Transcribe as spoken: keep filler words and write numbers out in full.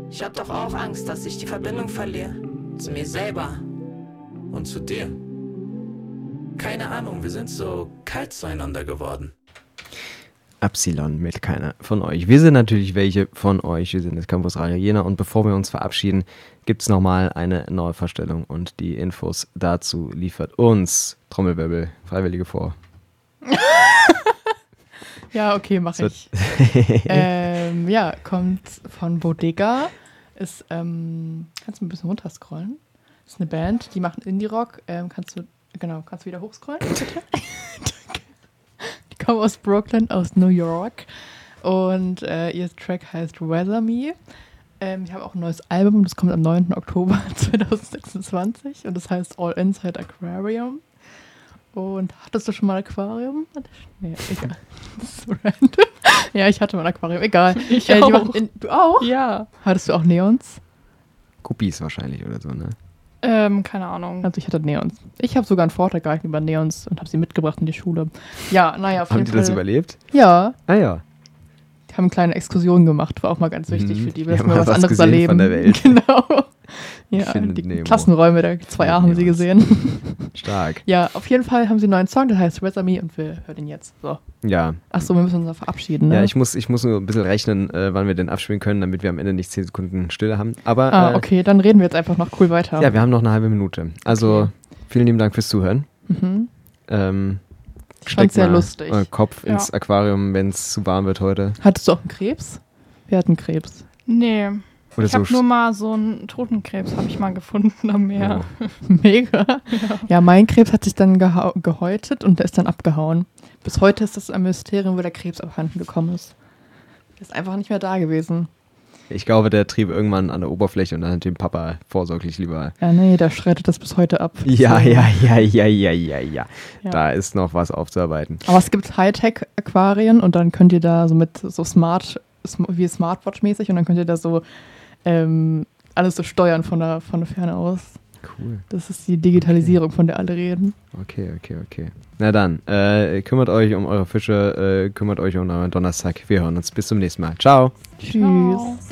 Ich hab doch auch Angst, dass ich die Verbindung verliere. Zu mir selber. Und zu dir. Keine Ahnung, wir sind so kalt zueinander geworden. Epsilon mit keiner von euch. Wir sind natürlich welche von euch. Wir sind das Campus Radio Jena. Und bevor wir uns verabschieden, gibt es nochmal eine neue Vorstellung. Und die Infos dazu liefert uns, Trommelwirbel, Freiwillige vor. Ja, okay, mach ich. ähm, ja, kommt von Bodega. Ist, ähm, kannst du ein bisschen runterscrollen? Ist eine Band, die machen Indie-Rock. Ähm, kannst du, genau, kannst du wieder hochscrollen, bitte? Die kommen aus Brooklyn, aus New York. Und äh, ihr Track heißt Weather Me. Ähm, ich habe auch ein neues Album, das kommt am neunten Oktober zweitausendsechsundzwanzig. Und das heißt All Inside Aquarium. Und hattest du schon mal ein Aquarium? Nee, egal. Das ist so random. Ja, ich hatte mal ein Aquarium, egal. Ich äh, auch. In, du auch? Ja. Hattest du auch Neons? Guppies wahrscheinlich oder so, ne? Ähm, keine Ahnung. Also ich hatte Neons. Ich habe sogar einen Vortrag gehalten über Neons und habe sie mitgebracht in die Schule. Ja, naja, auf Haben jeden die Fall. das überlebt? Ja. Ah ja. Die haben eine kleine Exkursion gemacht, war auch mal ganz wichtig Mhm. für die, Die dass haben wir mal was was anderes gesehen erleben. von der Welt. Genau. Ja, Findet die Nemo. Klassenräume der zwei A haben sie Neons. gesehen. Stark. Ja, auf jeden Fall haben sie einen neuen Song, der heißt Weather Me und wir hören ihn jetzt. So. Ja. Achso, wir müssen uns noch verabschieden, ne? Ja, ich muss, ich muss nur ein bisschen rechnen, äh, wann wir den abspielen können, damit wir am Ende nicht zehn Sekunden Stille haben. Aber Ah, äh, okay, dann reden wir jetzt einfach noch cool weiter. ja, wir haben noch eine halbe Minute. Also Okay. vielen lieben Dank fürs Zuhören. Mhm. Ähm, Ich fand's sehr mal lustig. euren Kopf Ja. ins Aquarium, wenn es zu warm wird heute. Hattest du auch einen Krebs? Wir hatten Krebs. Nee. Oder Ich so. habe nur mal so einen Totenkrebs, habe ich mal gefunden am Meer. Oh. Mega. Ja. mein Krebs hat sich dann geha- gehäutet und der ist dann abgehauen. Bis heute ist das ein Mysterium, wo der Krebs abhanden gekommen ist. Der ist einfach nicht mehr da gewesen. Ich glaube, der trieb irgendwann an der Oberfläche und dann hat den Papa vorsorglich lieber. Ja, nee, der schreitet das bis heute ab. Ja, So. ja, ja, ja, ja, ja, ja. Ja. Da ist noch was aufzuarbeiten. Aber es gibt Hightech-Aquarien und dann könnt ihr da so mit so Smart, sm- wie Smartwatch-mäßig und dann könnt ihr da so ähm, alles so steuern von der, von der Ferne aus. Cool. Das ist die Digitalisierung, von der alle reden. Okay, okay, okay. Na dann, äh, kümmert euch um eure Fische, äh, kümmert euch um euren Donnerstag. Wir hören uns. Bis zum nächsten Mal. Ciao. Tschüss. Ciao.